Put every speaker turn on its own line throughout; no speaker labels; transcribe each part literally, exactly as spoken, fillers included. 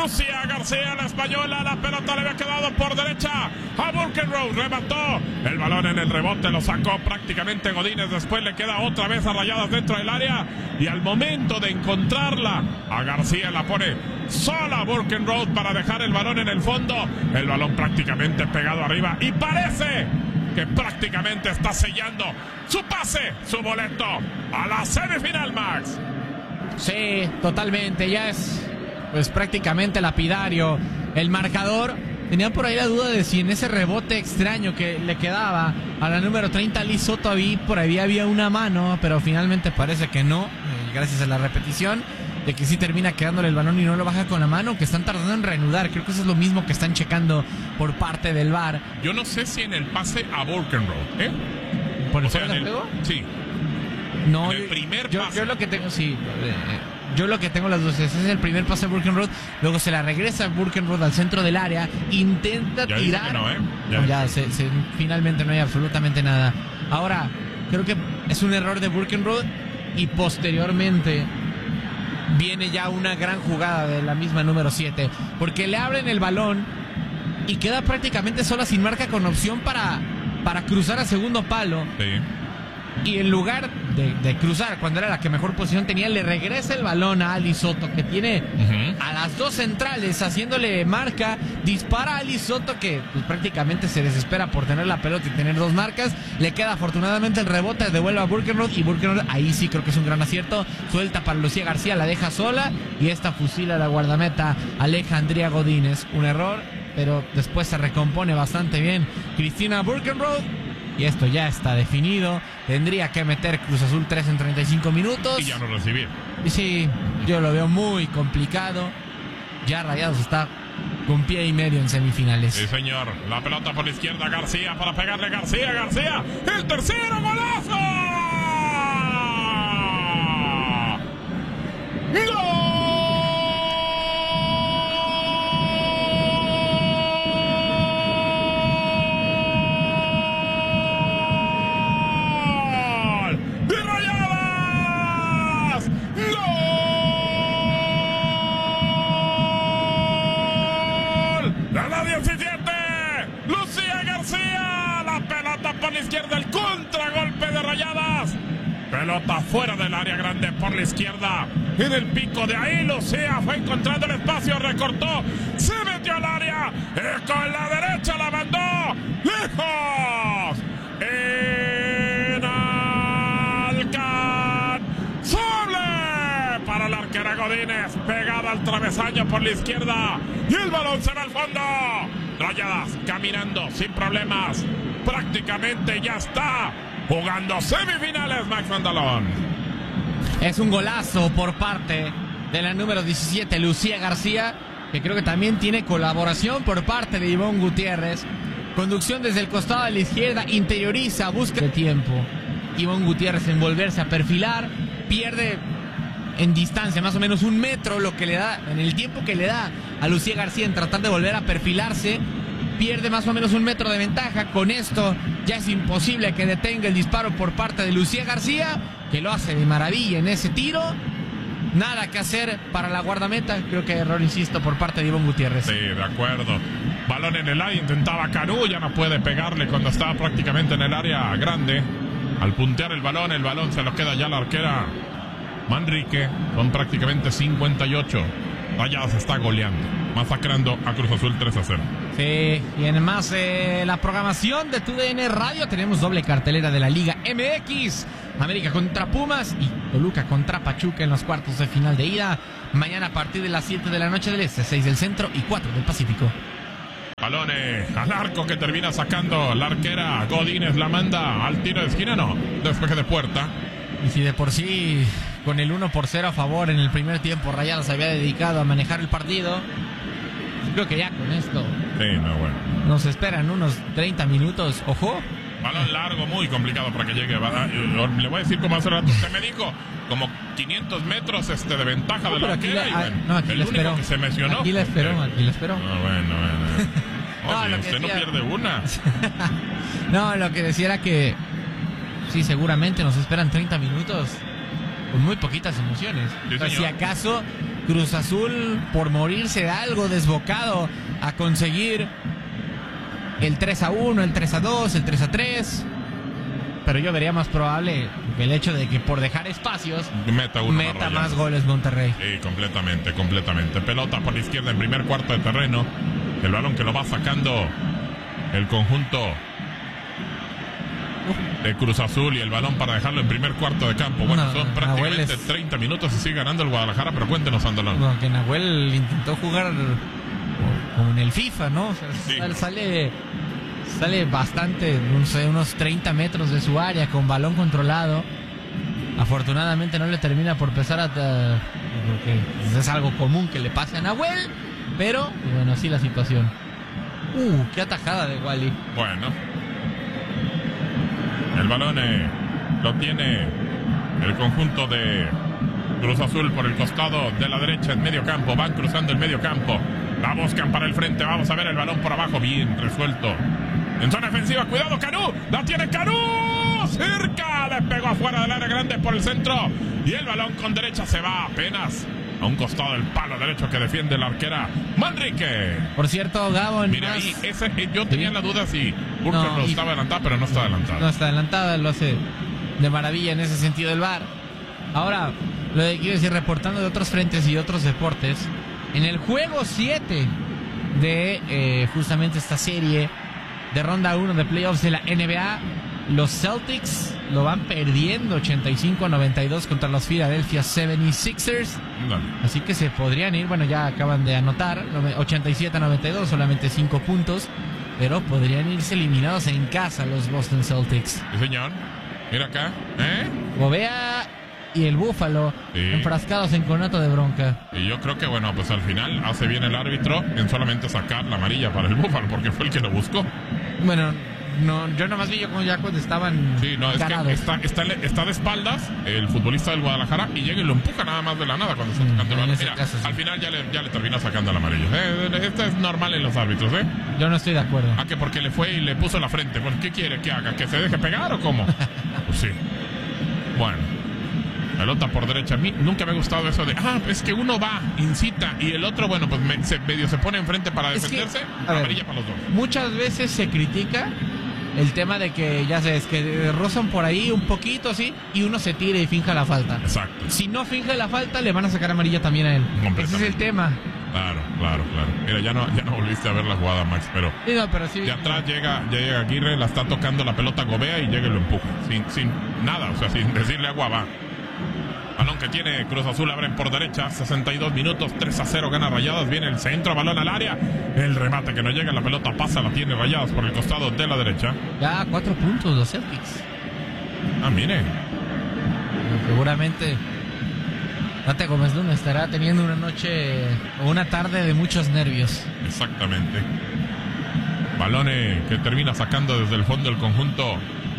Lucía García, la española, la pelota le había quedado por derecha a Burkenroth, remató el balón en el rebote, lo sacó prácticamente Godínez, después le queda otra vez a Rayadas dentro del área y al momento de encontrarla a García la pone sola Burkenroth para dejar el balón en el fondo, el balón prácticamente pegado arriba y parece que prácticamente está sellando su pase, su boleto a la semifinal, Max.
Sí, totalmente, ya es pues prácticamente lapidario el marcador. Tenía por ahí la duda de si en ese rebote extraño que le quedaba a la número treinta, Liz Soto, ahí por ahí había una mano, pero finalmente parece que no, eh, gracias a la repetición, de que sí termina quedándole el balón y no lo baja con la mano, que están tardando en reanudar. Creo que eso es lo mismo que están checando por parte del V A R.
Yo no sé si en el pase a Burkenroth, ¿eh?
¿Por el
o sea,
fuera de
en el,
juego?
Sí.
No,
en el primer
yo,
pase.
yo lo que tengo, sí, eh, yo lo que tengo las dos es, es el primer pase a Burkenroth, luego se la regresa a Burkenroth al centro del área, intenta
ya
tirar.
Que no, ¿eh? Ya,
no, ya se, se, finalmente no hay absolutamente nada. Ahora, creo que es un error de Burkenroth y posteriormente viene ya una gran jugada de la misma número siete, porque le abren el balón y queda prácticamente sola sin marca con opción para, para cruzar a segundo palo.
Sí.
Y en lugar de, de cruzar, cuando era la que mejor posición tenía, le regresa el balón a Ali Soto, que tiene uh-huh. a las dos centrales haciéndole marca, dispara a Ali Soto, que pues, prácticamente se desespera por tener la pelota y tener dos marcas, le queda afortunadamente el rebote, devuelve a Burkenroth, y Burkenroth ahí sí creo que es un gran acierto, suelta para Lucía García, la deja sola, y esta fusila la guardameta Alejandría Godínez, un error, pero después se recompone bastante bien Cristina Burkenroth. Y esto ya está definido. Tendría que meter Cruz Azul tres en treinta y cinco minutos.
Y ya no recibir.
Y sí, yo lo veo muy complicado. Ya Rayados está con pie y medio en semifinales.
Sí, señor. La pelota por la izquierda, García para pegarle García, García. ¡El tercero golazo! ¡Gol! Lucía García, la pelota por la izquierda, el contragolpe de Rayadas, pelota fuera del área grande por la izquierda, en el pico de ahí Lucía fue encontrando el espacio, recortó, se metió al área, y con la derecha la mandó lejos, inalcanzable para la arquera Godínez, pegada al travesaño por la izquierda, y el balón se va al fondo. Rayadas caminando sin problemas, prácticamente ya está jugando semifinales, Max Mandalón.
Es un golazo por parte de la número diecisiete, Lucía García, que creo que también tiene colaboración por parte de Ivonne Gutiérrez. Conducción desde el costado de la izquierda, interioriza, busca el tiempo. Ivonne Gutiérrez en volverse a perfilar, pierde en distancia, más o menos un metro, lo que le da, en el tiempo que le da a Lucía García en tratar de volver a perfilarse, pierde más o menos un metro de ventaja. Con esto ya es imposible que detenga el disparo por parte de Lucía García, que lo hace de maravilla en ese tiro. Nada que hacer para la guardameta, creo que error, insisto, por parte de Ivonne Gutiérrez.
Sí, de acuerdo. Balón en el área, intentaba Canú, ya no puede pegarle cuando estaba prácticamente en el área grande. Al puntear el balón, el balón se lo queda ya la arquera Manrique, con prácticamente cincuenta y ocho. Rayadas está goleando, masacrando a Cruz Azul tres a cero.
Sí, y en más eh, la programación de T U D N Radio tenemos doble cartelera de la Liga M X. América contra Pumas y Toluca contra Pachuca en los cuartos de final de ida. Mañana a partir de las siete de la noche del Este, seis del Centro y cuatro del Pacífico.
Balones al arco que termina sacando la arquera Godínez, la manda al tiro de esquina, no, despeje de puerta.
Y si de por sí con el uno por cero a favor en el primer tiempo Rayadas se había dedicado a manejar el partido, creo que ya con esto
sí, no, bueno.
nos esperan unos treinta minutos, ojo.
Balón largo, muy complicado para que llegue. Le voy a decir como hace rato usted me dijo, como quinientos metros este, de ventaja no, de la arquera.
Le,
y bueno,
no, aquí
el
le
único
esperó.
que se mencionó.
Aquí le esperó, aquí le esperó.
No, bueno, bueno. Oh,
no,
sí,
lo que
usted
decía...
no pierde una.
No, lo que decía era que sí, seguramente nos esperan treinta minutos con muy poquitas emociones.
Sí,
o sea, si acaso Cruz Azul, por morirse de algo, desbocado a conseguir el tres a uno, el tres a dos, el tres a tres. Pero yo vería más probable el hecho de que por dejar espacios
meta, uno
meta más goles Monterrey.
Sí, completamente, completamente. Pelota por la izquierda en primer cuarto de terreno. El balón que lo va sacando el conjunto de Cruz Azul y el balón para dejarlo en primer cuarto de campo. Bueno, no, son prácticamente es... treinta minutos y sigue ganando el Guadalajara, pero cuéntenos, Andalón.
No, que Nahuel intentó jugar como en el FIFA, ¿no? O sea, sí. sale, sale bastante, no sé, unos treinta metros de su área con balón controlado. Afortunadamente no le termina por pesar hasta, porque es algo común que le pase a Nahuel, pero bueno, así la situación. Uh, qué atajada de Wally.
Bueno. El balón eh, lo tiene el conjunto de Cruz Azul por el costado de la derecha en medio campo. Van cruzando el medio campo. La buscan para el frente. Vamos a ver el balón por abajo. Bien resuelto. En zona ofensiva. Cuidado, Canú. La tiene Canú. Cerca. Le pegó afuera del área grande por el centro. Y el balón con derecha se va apenas a un costado del palo derecho que defiende la arquera Manrique.
Por cierto, Gabo,
mira, ahí, ese, yo tenía ¿sí? la duda si Burker no, lo y, estaba adelantado, pero no está adelantado.
No está adelantada, lo hace de maravilla en ese sentido el V A R. Ahora, lo que quiero decir, reportando de otros frentes y otros deportes, en el juego siete de eh, justamente esta serie de ronda uno de playoffs de la N B A, los Celtics lo van perdiendo ochenta y cinco a noventa y dos contra los Philadelphia setenta y seis ers. No. Así que se podrían ir, bueno, ya acaban de anotar, ochenta y siete a noventa y dos, solamente cinco puntos, pero podrían irse eliminados en casa los Boston Celtics.
Sí, señor. Mira acá, ¿eh?
Gobea y el Búfalo sí. enfrascados en conato de bronca.
Y yo creo que, bueno, pues al final hace bien el árbitro en solamente sacar la amarilla para el Búfalo, porque fue el que lo buscó.
Bueno, no, yo nomás vi yo como ya cuando estaban
sí, no, es
ganados.
que está, está, está de espaldas el futbolista del Guadalajara y llega y lo empuja nada más de la nada cuando está mm, tocando el balón. Mira, caso, sí. Al final ya le, ya le termina sacando el amarillo. Eh, esto es normal en los árbitros, ¿eh?
Yo no estoy de acuerdo.
Ah, que porque le fue y le puso la frente. Pues, ¿qué quiere que haga? ¿Que se deje pegar o cómo? Pues sí. Bueno. Pelota por derecha. A mí nunca me ha gustado eso de, ah, es que uno va, incita, y el otro, bueno, pues me, se, medio se pone enfrente para defenderse. Es que, amarilla ver, para los dos.
Muchas veces se critica el tema de que, ya sabes, que rozan por ahí un poquito, así, y uno se tira y finja la falta.
Exacto.
Si no finge la falta, le van a sacar amarilla también a él. Ese es el tema.
Claro, claro, claro. Mira, ya no, ya no volviste a ver la jugada, Max, pero...
Sí, no, pero sí.
De atrás llega, ya llega Aguirre, la está tocando la pelota Gobea y llega y lo empuja. Sin, sin nada, o sea, sin decirle agua, va. Balón que tiene Cruz Azul, abren por derecha, sesenta y dos minutos, tres a cero gana Rayadas, viene el centro, balón al área, el remate que no llega, la pelota pasa, la tiene Rayadas por el costado de la derecha.
Ya cuatro puntos los Celtics.
Ah, mire.
Seguramente Tate Gómez Luna estará teniendo una noche o una tarde de muchos nervios.
Exactamente. Balón que termina sacando desde el fondo el conjunto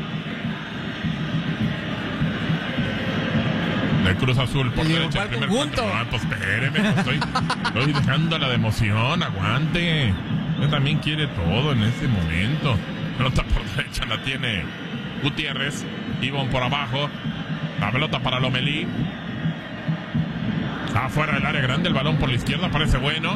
de Cruz Azul por
digo,
derecha. El primer
conjunto.
Ah, pues espéreme, pues estoy, estoy dejándola de emoción, aguante. Él también quiere todo en este momento. Pelota por derecha la tiene Gutiérrez. Ivón por abajo. La pelota para Lomelí. Está fuera del área grande. El balón por la izquierda parece bueno.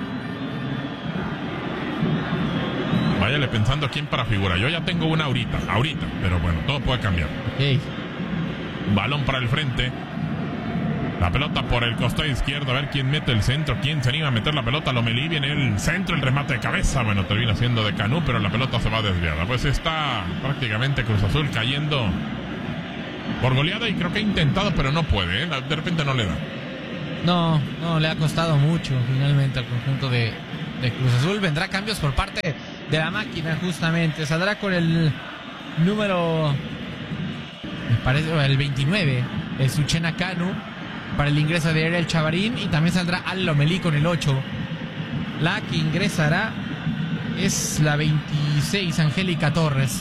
Váyale pensando quién para figura. Yo ya tengo una ahorita, ahorita. Pero bueno, todo puede cambiar.
Okay.
Balón para el frente. La pelota por el costado izquierdo. A ver quién mete el centro. Quién se anima a meter la pelota. Lomelí viene el centro. El remate de cabeza. Bueno, termina siendo de Canú, pero la pelota se va desviada. Pues está prácticamente Cruz Azul cayendo por goleada. Y creo que ha intentado, pero no puede, ¿eh? De repente no le da.
No, no, le ha costado mucho finalmente al conjunto de, de Cruz Azul. Vendrá cambios por parte de la máquina justamente. Saldrá con el número... me parece el veintinueve, el Suchena Canu, para el ingreso de Ariel Chavarín, y también saldrá Al Lomelí con el ocho. La que ingresará es la veintiséis, Angélica Torres.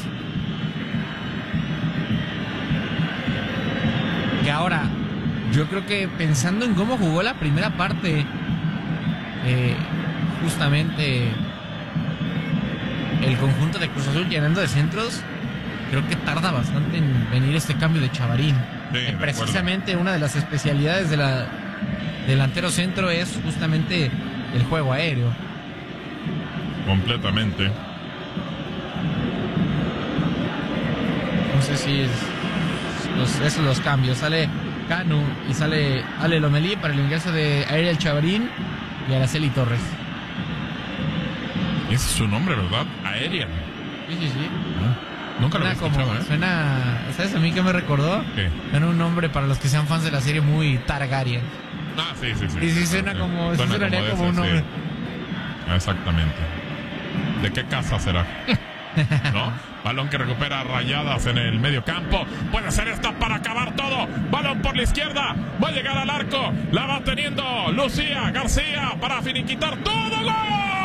Que ahora, yo creo que pensando en cómo jugó la primera parte, eh, justamente el conjunto de Cruz Azul llenando de centros, creo que tarda bastante en venir este cambio de Chavarín. Sí, eh, precisamente una de las especialidades de la delantero centro es justamente el juego aéreo.
Completamente.
No sé si es, los, esos los cambios. Sale Canu y sale Ale Lomelí para el ingreso de Ariel Chavarín y Araceli Torres.
Ese es su nombre, ¿verdad? Aerial.
Sí, sí, sí.
¿No? Nunca
Suena
lo había escuchado,
como,
¿eh?
Suena, ¿sabes a mí qué me recordó?
¿Qué?
Suena un nombre para los que sean fans de la serie muy Targaryen.
Ah, sí, sí, sí.
Y sí suena
sí,
como, sí
suena
sonaría
de
como
ese,
un nombre.
sí. Exactamente. ¿De qué casa será? ¿No? Balón que recupera Rayadas en el medio campo. Puede ser esta para acabar todo. Balón por la izquierda. Va a llegar al arco. La va teniendo Lucía García para finiquitar todo. ¡Gol!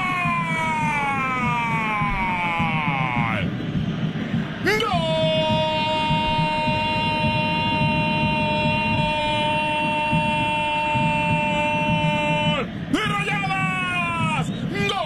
¡Gol! ¡De Rayadas! ¡Gol!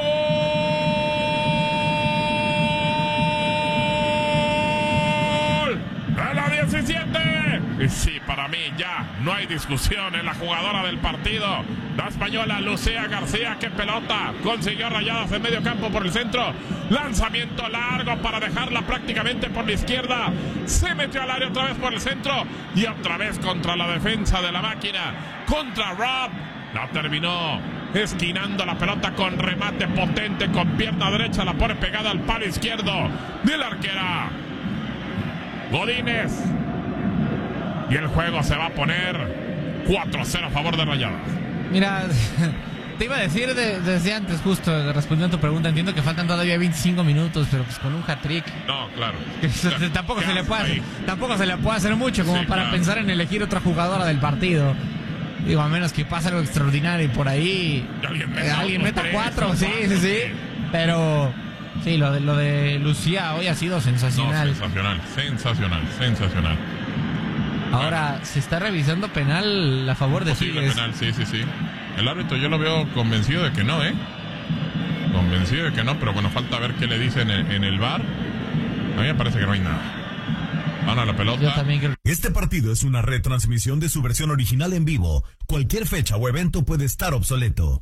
¡A la diecisiete! Y sí, para mí ya no hay discusión en la jugadora del partido. La española Lucía García, qué pelota. Consiguió Rayadas en medio campo por el centro. Lanzamiento largo para dejarla prácticamente por la izquierda. Se metió al área otra vez por el centro. Y otra vez contra la defensa de la máquina. Contra Rob. La terminó esquinando la pelota con remate potente. Con pierna derecha la pone pegada al palo izquierdo de la arquera Godínez. Y el juego se va a poner cuatro a cero a favor de Rayadas.
Mira, te iba a decir de, desde antes, justo respondiendo a tu pregunta, entiendo que faltan todavía veinticinco minutos, pero pues con un hat-trick.
No, claro.
Que tampoco, se le puede hacer, tampoco se le puede hacer mucho como
Sí,
para
claro.
pensar en elegir otra jugadora del partido. Digo, a menos que pase algo extraordinario y por ahí
Y alguien meta
eh, alguien
otros
meta
tres,
cuatro,
o
sí,
cuatro,
sí, sí.
sí.
Pero sí, lo de, lo de Lucía hoy ha sido
No,
sensacional.
sensacional, sensacional, sensacional.
Ahora se está revisando penal a favor de
Posible
Tigres.
penal, sí, sí, sí. El árbitro yo lo veo convencido de que no, ¿eh? Convencido de que no, pero bueno, falta ver qué le dicen en, en el V A R. A mí me parece que no hay nada. Van a la pelota.
Yo también creo.
Este partido es una retransmisión de su versión original en vivo. Cualquier fecha o evento puede estar obsoleto.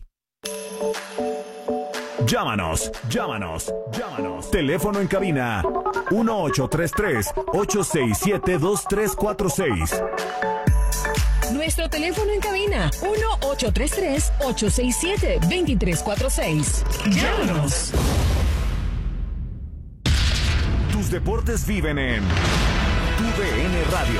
Llámanos, llámanos, llámanos. Teléfono en cabina uno ocho tres tres, ocho seis siete, dos tres cuatro seis.
Nuestro teléfono en cabina uno ocho tres tres, ocho seis siete, dos tres cuatro seis. Llámanos.
Tus deportes viven en Tu D N Radio.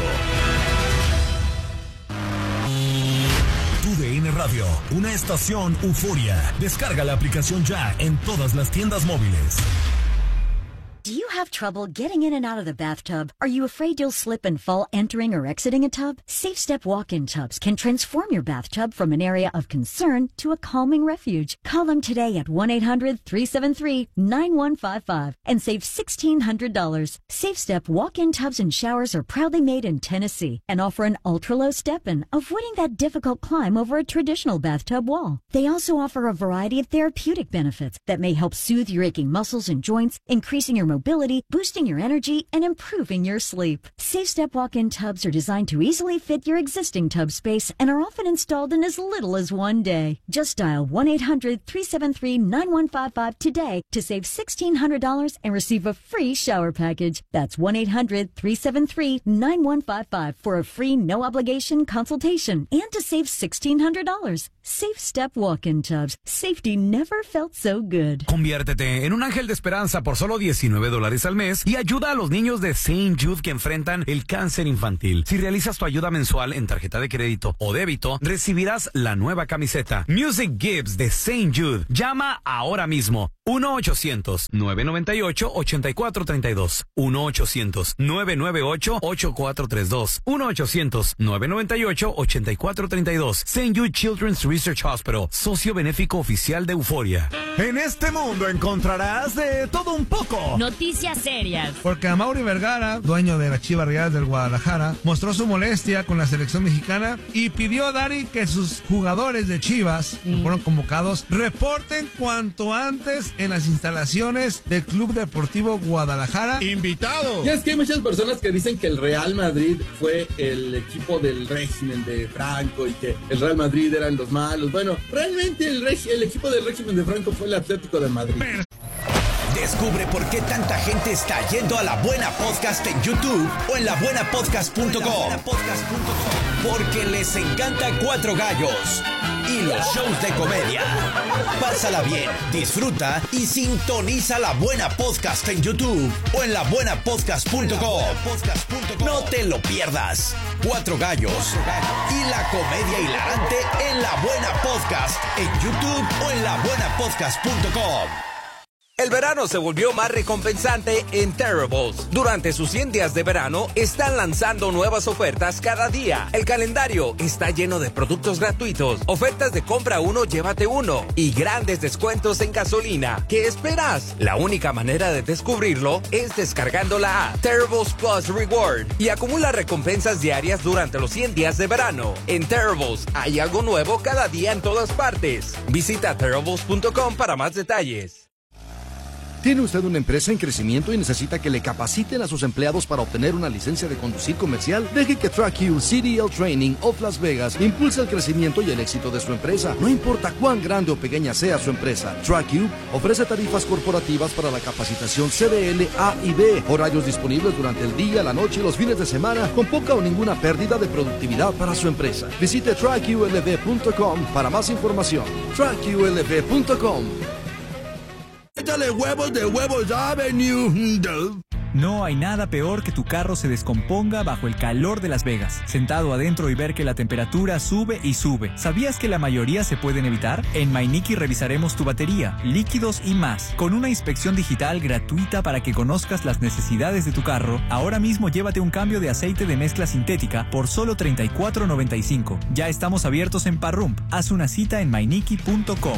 Tu D N Radio, una estación Euforia. Descarga la aplicación ya en todas las tiendas móviles.
Do you have trouble getting in and out of the bathtub? Are you afraid you'll slip and fall entering or exiting a tub? Safe Step walk-in tubs can transform your bathtub from an area of concern to a calming refuge. Call them today at one eight hundred, three seven three, nine one five five and save sixteen hundred dollars. Safe Step walk-in tubs and showers are proudly made in Tennessee and offer an ultra-low step-in, avoiding that difficult climb over a traditional bathtub wall. They also offer a variety of therapeutic benefits that may help soothe your aching muscles and joints, increasing your mobility, boosting your energy, and improving your sleep. Safe Step walk-in tubs are designed to easily fit your existing tub space and are often installed in as little as one day. Just dial one eight hundred, three seven three, nine one five five today to save sixteen hundred dollars and receive a free shower package. That's one eight hundred, three seven three, nine one five five for a free no-obligation consultation and to save sixteen hundred dollars. Safe Step walk-in tubs. Safety never felt so good.
Conviértete en un ángel de esperanza por solo diecinueve dólares al mes y ayuda a los niños de Saint Jude que enfrentan el cáncer infantil. Si realizas tu ayuda mensual en tarjeta de crédito o débito, recibirás la nueva camiseta Music Gives de Saint Jude. Llama ahora mismo. uno ochocientos, nueve noventa y ocho, ochenta y cuatro treinta y dos. uno ochocientos, nueve noventa y ocho, ochenta y cuatro treinta y dos. uno ochocientos, nueve noventa y ocho, ochenta y cuatro treinta y dos. Saint Jude Children's Research Hospital, socio benéfico oficial de Euforia.
En este mundo encontrarás de todo un poco.
No
noticias serias.
Porque Amaury Vergara, dueño de las Chivas Rayadas del Guadalajara, mostró su molestia con la selección mexicana y pidió a Dari que sus jugadores de Chivas, que fueron convocados, reporten cuanto antes en las instalaciones del Club Deportivo Guadalajara.
¡Invitado!
Y es que hay muchas personas que dicen que el Real Madrid fue el equipo del régimen de Franco y que el Real Madrid eran los malos. Bueno, realmente el, reg- el equipo del régimen de Franco fue el Atlético de Madrid. Pero...
Descubre por qué tanta gente está yendo a La Buena Podcast en YouTube o en la buena podcast punto com. Porque les encanta Cuatro Gallos y los shows de comedia. Pásala bien, disfruta y sintoniza La Buena Podcast en YouTube o en la buena podcast punto com. No te lo pierdas. Cuatro Gallos y la comedia hilarante en La Buena Podcast en YouTube o en la buena podcast punto com.
El verano se volvió más recompensante en Terribles. Durante sus cien días de verano, están lanzando nuevas ofertas cada día. El calendario está lleno de productos gratuitos, ofertas de compra uno, llévate uno y grandes descuentos en gasolina. ¿Qué esperas? La única manera de descubrirlo es descargando la app Terribles Plus Reward y acumula recompensas diarias durante los cien días de verano. En Terribles hay algo nuevo cada día en todas partes. Visita terribles punto com para más detalles.
¿Tiene usted una empresa en crecimiento y necesita que le capaciten a sus empleados para obtener una licencia de conducir comercial? Deje que TrackU C D L Training of Las Vegas impulse el crecimiento y el éxito de su empresa. No importa cuán grande o pequeña sea su empresa, TrackU ofrece tarifas corporativas para la capacitación C D L A y B, horarios disponibles durante el día, la noche y los fines de semana, con poca o ninguna pérdida de productividad para su empresa. Visite track U L V punto com para más información. track U L V punto com.
¡Échale huevos de Huevos Avenue!
No hay nada peor que tu carro se descomponga bajo el calor de Las Vegas, sentado adentro y ver que la temperatura sube y sube. ¿Sabías que la mayoría se pueden evitar? En MyNicky revisaremos tu batería, líquidos y más, con una inspección digital gratuita para que conozcas las necesidades de tu carro. Ahora mismo llévate un cambio de aceite de mezcla sintética por solo treinta y cuatro noventa y cinco. Ya estamos abiertos en Parrump. Haz una cita en my nicky punto com.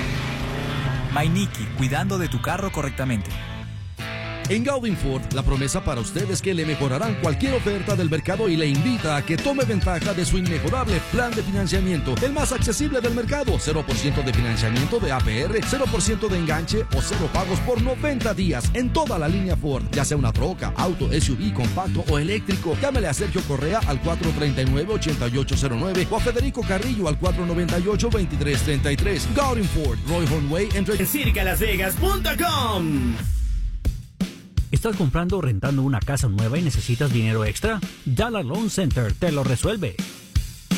MyNicky, cuidando de tu carro correctamente.
En Gaudin Ford, la promesa para usted es que le mejorarán cualquier oferta del mercado y le invita a que tome ventaja de su inmejorable plan de financiamiento, el más accesible del mercado. cero por ciento de financiamiento de A P R, cero por ciento de enganche o cero pagos por noventa días en toda la línea Ford, ya sea una troca, auto, S U V, compacto o eléctrico. Llámele a Sergio Correa al cuatro tres nueve, ocho ocho cero nueve o a Federico Carrillo al cuatro nueve ocho, dos tres tres tres. Gaudin Ford, Roy Hornway, entre
circa las vegas punto com. ¿Estás comprando o rentando una casa nueva y necesitas dinero extra? Dollar Loan Center te lo resuelve.